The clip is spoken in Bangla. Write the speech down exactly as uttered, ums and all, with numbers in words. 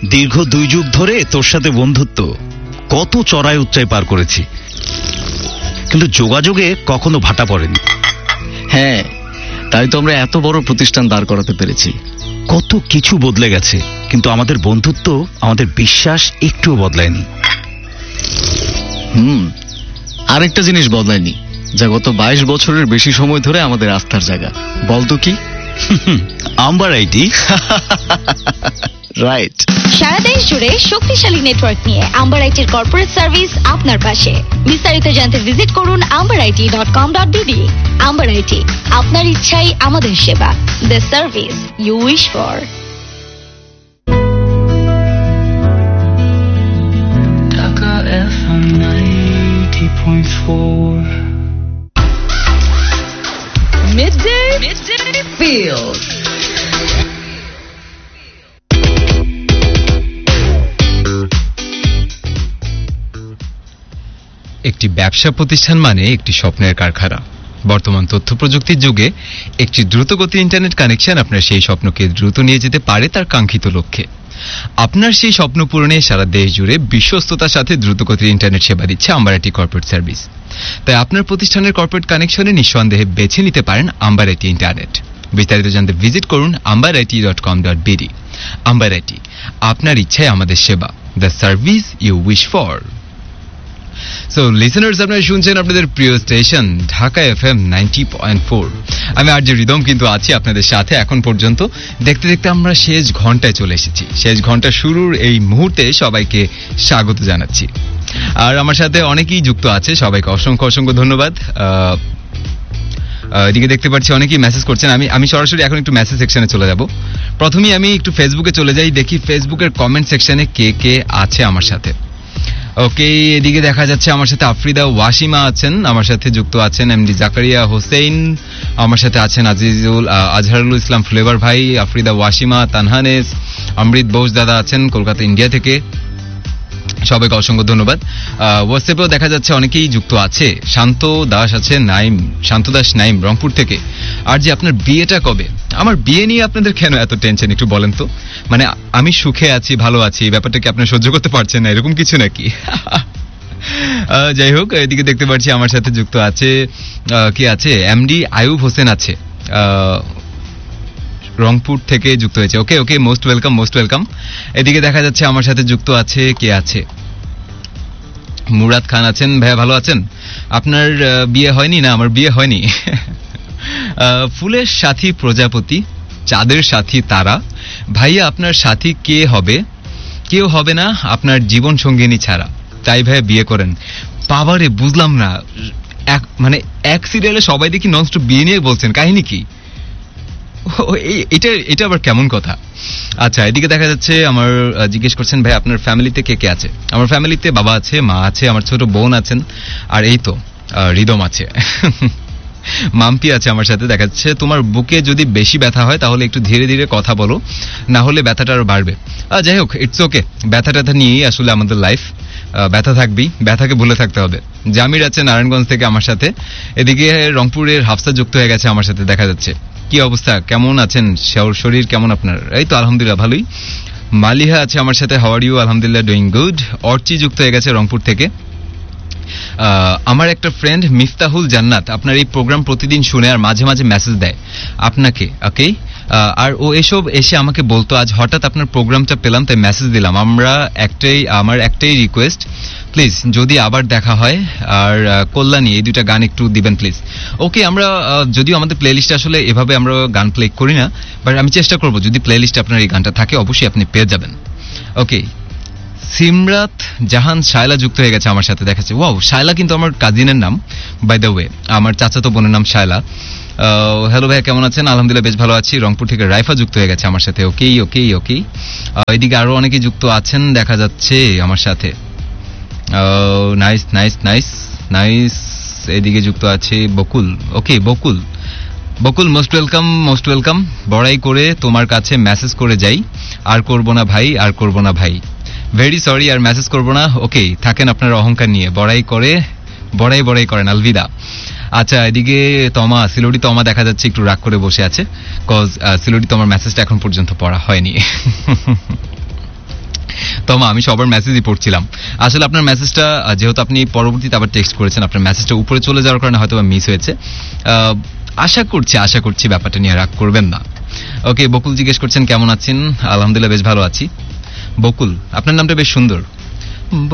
দীর্ঘ দুই যুগ ধরে তোর সাথে বন্ধুত্ব, কত চড়াই উচ্চাই পার করেছি, কিন্তু যোগাযোগে কখনো ভাটা পড়েনি। হ্যাঁ, তাই তো আমরা এত বড় প্রতিষ্ঠান দাঁড় করাতে পেরেছি। কত কিছু বদলে গেছে, কিন্তু আমাদের বন্ধুত্ব, আমাদের বিশ্বাস একটুও বদলায়নি। হুম আরেকটা জিনিস বদলায়নি, যা গত বাইশ বছরের বেশি সময় ধরে আমাদের আস্থার জায়গা। বলতো কি? Amber IT. রাইট। সারা দেশ জুড়ে শক্তিশালী নেটওয়ার্ক নিয়ে আম্বার আইটির কর্পোরেট সার্ভিস আপনার পাশে। বিস্তারিত জানতে ভিজিট করুন amber IT dot com dot BD. Amber IT, আপনার ইচ্ছাই আমাদের সেবা, the service you wish for. Dhaka F M ninety point four. Midday, Midday Feels. একটি ব্যবসা প্রতিষ্ঠান মানে একটি স্বপ্নের কারখানা। বর্তমান তথ্য প্রযুক্তির যুগে একটি দ্রুতগতির ইন্টারনেট কানেকশন আপনার সেই স্বপ্নকে দ্রুত নিয়ে যেতে পারে তার কাঙ্ক্ষিত লক্ষ্যে। আপনার সেই স্বপ্ন পূরণে সারা দেশ জুড়ে বিশ্বস্ততার সাথে দ্রুতগতির ইন্টারনেট সেবা দিচ্ছে আম্বার আইটি কর্পোরেট সার্ভিস। তাই আপনার প্রতিষ্ঠানের কর্পোরেট কানেকশনে নিঃসন্দেহে বেছে নিতে পারেন আম্বার আইটি ইন্টারনেট। বিস্তারিত জানতে ভিজিট করুন amber IT dot com dot BD. Amber IT, আপনার ইচ্ছায় আমাদের সেবা, the service you wish for. So listeners, আপনারা শুনছেন আপনাদের প্রিয় station Dhaka F M ninety point four. আমি আর যে রিদম কিন্তু আছি আপনাদের সাথে এখন পর্যন্ত। দেখতে দেখতে আমরা শেষ ঘন্টায় চলে এসেছি। শেষ ঘন্টা শুরুর এই মুহূর্তে সবাইকে স্বাগত জানাচ্ছি। আর আমার সাথে অনেকেই যুক্ত আছে, সবাইকে অসংখ্য অসংখ্য ধন্যবাদ। এদিকে দেখতে পাচ্ছি অনেকেই মেসেজ করছেন। আমি আমি সরাসরি এখন একটু মেসেজ সেকশনে চলে যাব। প্রথমেই আমি একটু ফেসবুকে চলে যাই, দেখি ফেসবুকের কমেন্ট সেকশনে কে কে আছে আমার সাথে। ওকে, এদিকে দেখা যাচ্ছে আমার সাথে আফ্রিদা ওয়াসিমা আছেন, আমার সাথে যুক্ত আছেন এমডি জাকারিয়া হোসেন, আমার সাথে আছেন আজিজুল আজহারুল ইসলাম ফ্লেভার ভাই, আফ্রিদা ওয়াসিমা, তানহানেস, অমৃত বোস দাদা আছেন কলকাতা ইন্ডিয়া থেকে। সবাইকে অসংখ্য ধন্যবাদ। হোয়াটসঅ্যাপেও দেখা যাচ্ছে অনেকেই যুক্ত আছে। শান্ত দাস আছে, নাইম, শান্ত দাস নাইম রংপুর থেকে। আর যে আপনার বিয়েটা কবে? আমার বিয়ে নিয়ে আপনাদের কেন এত টেনশন একটু বলেন তো। মানে আমি সুখে আছি, ভালো আছি, ব্যাপারটা কি আপনি সহ্য করতে পারছেন না, এরকম কিছু নাকি? যাই হোক, এদিকে দেখতে পাচ্ছি আমার সাথে যুক্ত আছে কি আছে, এমডি আয়ুব হোসেন আছে রংপুর থেকে যুক্ত হয়েছে। ওকে ওকে, মোস্ট ওয়েলকাম, মোস্ট ওয়েলকাম। এদিকে দেখা যাচ্ছে আমার সাথে যুক্ত আছে কে আছে, মুরাদ খান আছেন। ভাইয়া ভালো আছেন? আপনার বিয়ে হয়নি? না, আমার বিয়ে হয়নি। ফুলের সাথী প্রজাপতি, চাঁদের সাথী তারা। ভাইয়া আপনার সাথী কে হবে? কেউ হবে না আপনার জীবন সঙ্গিনী ছাড়া, তাই ভাইয়া বিয়ে করেন। বাবারে, বুঝলাম না, মানে এক সিরিয়ালে সবাই দেখি ননস্টপ বিয়ে নিয়ে বলছেন, কাহিনী কি? এটা এটা আবার কেমন কথা? আচ্ছা, এদিকে দেখা যাচ্ছে আমার জিজ্ঞেস করছেন ভাই আপনার ফ্যামিলিতে কে কে আছে? আমার ফ্যামিলিতে বাবা আছে, মা আছে, আমার ছোট বোন আছেন, আর এই তো রিদম আছে। মাম্পি আছে আমার সাথে। দেখা যাচ্ছে তোমার বুকে যদি বেশি ব্যথা হয় তাহলে একটু ধীরে ধীরে কথা বলো, না হলে ব্যথাটা আরো বাড়বে। যাই হোক, ইটস ওকে, ব্যথা ট্যাথা নিয়েই আসলে আমাদের লাইফ। ব্যথা থাকবেই, ব্যথাকে ভুলে থাকতে হবে। জামির আছে নারায়ণগঞ্জ থেকে আমার সাথে। এদিকে রংপুরের হাফসা যুক্ত হয়ে গেছে আমার সাথে দেখা যাচ্ছে। কি অবস্থা, কেমন আছেন? শরীর কেমন আপনার? এই তো আলহামদুলিল্লাহ ভালোই। মালিহা আছে আমার সাথে, হাউ আর ইউ? আলহামদুলিল্লাহ, ডুইং গুড। অর্চি যুক্ত হয়ে গেছে রংপুর থেকে। আমার একটা ফ্রেন্ড মিফতাহুল জান্নাত আপনার এই প্রোগ্রাম প্রতিদিন শুনে আর মাঝে মাঝে মেসেজ দেয় আপনাকে। ওকে, আর ও এসব এসে আমাকে বলতো আজ হঠাৎ আপনার প্রোগ্রামটা পেলাম তাই মেসেজ দিলাম। আমরা একটাই আমার একটাই রিকোয়েস্ট, প্লিজ যদি আবার দেখা হয় আর কল্যাণী এই দুইটা গান একটু দিবেন প্লিজ। ওকে, আমরা যদিও আমাদের প্লে লিস্টে আসলে এভাবে আমরা গান প্লে করি না, বাট আমি চেষ্টা করবো যদি প্লে লিস্টে আপনার এই গানটা থাকে অবশ্যই আপনি পেয়ে যাবেন। ওকে, সিমরাত জাহান শায়লা যুক্ত হয়ে গেছে আমার সাথে দেখাচ্ছে। ওয়াও, শায়লা কিন্তু আমার কাজিনের নাম, বাই দ্য ওয়ে, আমার চাচাতো বোনের নাম শায়লা। হ্যালো ভাইয়া, কেমন আছেন? আলহামদুলিল্লাহ বেশ ভালো আছি। রংপুর থেকে রাইফা যুক্ত হয়ে গেছে আমার সাথে। ওকেই ওকেই ওকেই। এদিকে আরো অনেকে যুক্ত আছেন দেখা যাচ্ছে আমার সাথে। Nice nice nice nice. এদিকে যুক্ত আছে বকুল। ওকে বকুল, বকুল মোস্ট ওয়েলকাম, মোস্ট ওয়েলকাম। বড়াই করে তোমার কাছে মেসেজ করে যাই, আর করবো না ভাই, আর করবো না ভাই, ভেরি সরি, আর মেসেজ করবো না। ওকে, থাকেন আপনার অহংকার নিয়ে, বড়াই করে বড়াই বড়াই করেন, আলবিদা। আচ্ছা, এদিকে তমা, সিলোডি তমা দেখা যাচ্ছে একটু রাগ করে বসে আছে, কজ সিলোডি তোমার মেসেজটা এখন পর্যন্ত পড়া হয়নি। তমা আমি সবার মেসেজই পড়ছিলাম। আসলে আপনার মেসেজটা আহ, যেহেতু আপনি পরবর্তীতে আবার টেক্সট করেছেন, আপনার মেসেজটা উপরে চলে যাওয়ার কারণে হয়তো মিস হয়েছে। আহ, আশা করছি আশা করছি ব্যাপারটা নিয়ে রাগ করবেন না। ওকে, বকুল জিজ্ঞেস করছেন কেমন আছেন? আলহামদুলিল্লাহ বেশ ভালো আছি। বকুল, আপনার নামটা বেশ সুন্দর।